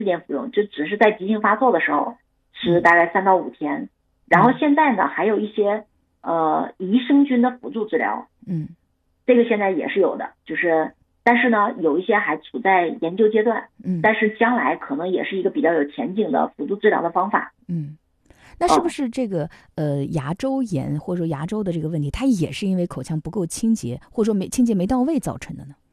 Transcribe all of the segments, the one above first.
天服用，就只是在急性发作的时候吃大概3到5天。然后现在呢还有一些益生菌的辅助治疗，这个现在也是有的，就是但是呢有一些还处在研究阶段，但是将来可能也是一个比较有前景的辅助治疗的方法。 那是不是这个牙周炎或者说牙周的这个问题，它也是因为口腔不够清洁，或者说清洁没到位造成的呢？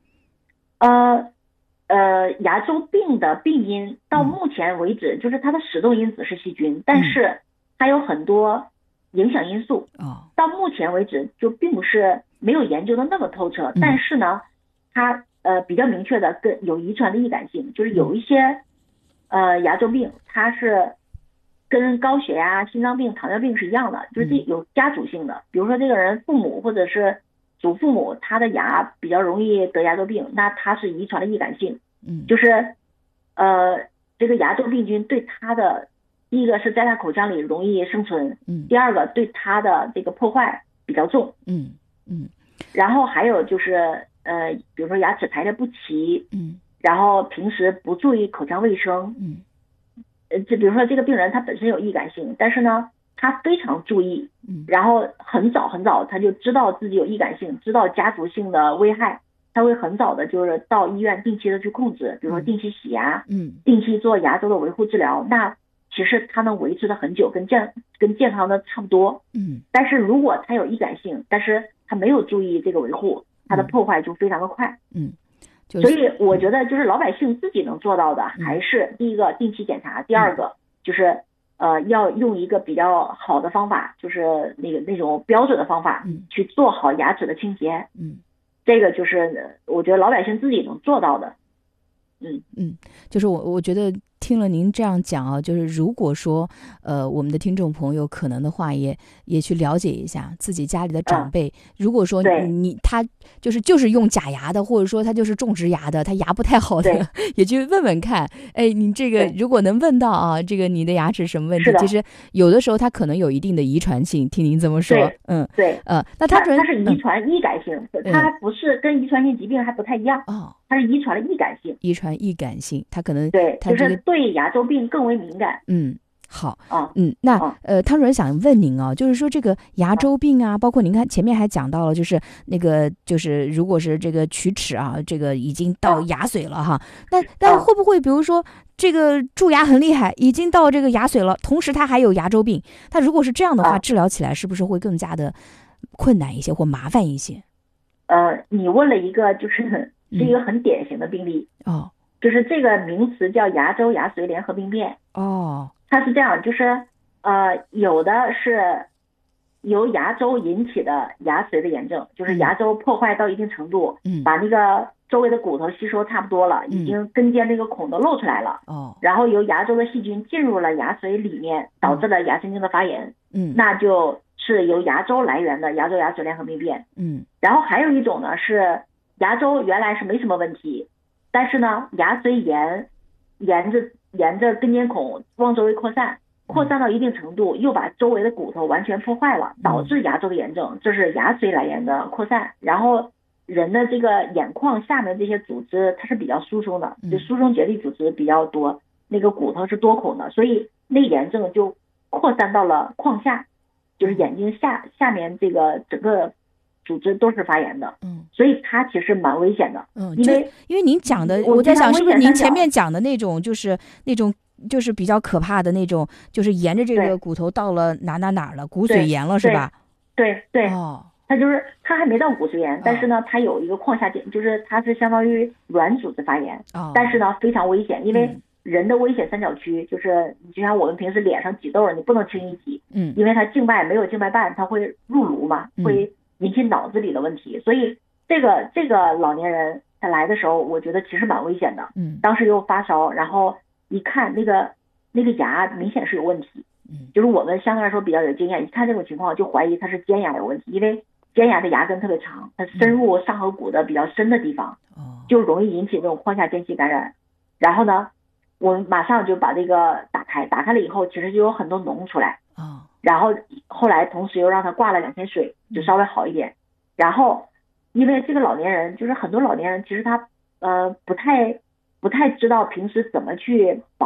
牙周病的病因到目前为止，就是它的始动因子是细菌，但是它有很多影响因素。到目前为止就并不是没有研究的那么透彻，但是呢，它比较明确的跟有遗传的易感性，就是有一些牙周病它是跟高血压、心脏病、糖尿病是一样的，就是有家族性的。比如说这个人父母或者是祖父母他的牙比较容易得牙周病，那他是遗传的易感性。就是这个牙周病菌对他的第一个是在他口腔里容易生存，第二个对他的这个破坏比较重。然后还有就是比如说牙齿排列不齐，然后平时不注意口腔卫生，就比如说这个病人他本身有易感性，但是呢他非常注意，然后很早他就知道自己有易感性，知道家族性的危害，他会很早的就是到医院定期的去控制，比如说定期洗牙，定期做牙周的维护治疗，那其实他能维持的很久，跟健康的差不多。但是如果他有易感性，但是他没有注意这个维护，他的破坏就非常的快。所以我觉得就是老百姓自己能做到的，还是第一个定期检查，第二个就是要用一个比较好的方法，就是那种标准的方法去做好牙齿的清洁。这个就是我觉得老百姓自己能做到的。 就是我觉得听了您这样讲啊，就是如果说我们的听众朋友可能的话也去了解一下自己家里的长辈，如果说他就是用假牙的，或者说他就是种植牙的，他牙不太好的，也去问问看。你这个如果能问到啊，这个你的牙齿什么问题，其实有的时候它可能有一定的遗传性，听您这么说。那它是遗传易感性，它还不是跟遗传性疾病还不太一样。它是遗传的易感性。 遗传易感性，它可能就是对牙周病更为敏感。 好。那汤主任想问您啊，就是说这个牙周病啊，包括您看前面还讲到了，就是那个就是如果是这个龋齿啊，这个已经到牙髓了哈，那会不会比如说这个蛀牙很厉害，已经到这个牙髓了，同时它还有牙周病，它如果是这样的话，治疗起来是不是会更加的困难一些或麻烦一些？ 你问了一个是一个很典型的病例。就是这个名词叫牙周牙髓联合病变。它是这样，就是有的是由牙周引起的牙髓的炎症，就是牙周破坏到一定程度，把那个周围的骨头吸收差不多了，已经根尖那个孔都露出来了，然后由牙周的细菌进入了牙髓里面，导致了牙神经的发炎，那就是由牙周来源的牙周牙髓联合病变。然后还有一种呢是牙周原来是没什么问题，但是呢牙髓沿着根尖孔往周围扩散到一定程度，又把周围的骨头完全破坏了，导致牙周的炎症，这是牙髓来源的扩散。然后人的这个眼眶下面这些组织它是比较疏松的，就疏松结缔组织比较多，那个骨头是多孔的，所以那炎症就扩散到了眶下，就是眼睛下面这个整个组织都是发炎的。所以它其实蛮危险的。因为您讲的，我在想是不是您前面讲的那种就是比较可怕的那种，就是沿着这个骨头到了哪了，骨髓炎了是吧？ 对。它还没到骨髓炎，但是呢它有一个眶下就是它是相当于软组织发炎，但是呢非常危险，因为人的危险三角区就是就像我们平时脸上挤痘，你不能轻易挤，因为它静脉没有静脉瓣，它会入颅嘛，会引起脑子里的问题。所以这个老年人他来的时候，我觉得其实蛮危险的。当时又发烧，然后一看那个牙明显是有问题，就是我们相对来说比较有经验，一看这种情况就怀疑它是尖牙有问题，因为尖牙的牙根特别长，它深入上颌骨的比较深的地方，就容易引起这种眶下间隙感染。然后呢我们马上就把这个打开了以后，其实就有很多脓出来，然后后来同时又让他挂了2天水，就稍微好一点。然后因为这个老年人，就是很多老年人其实他不太知道平时怎么去保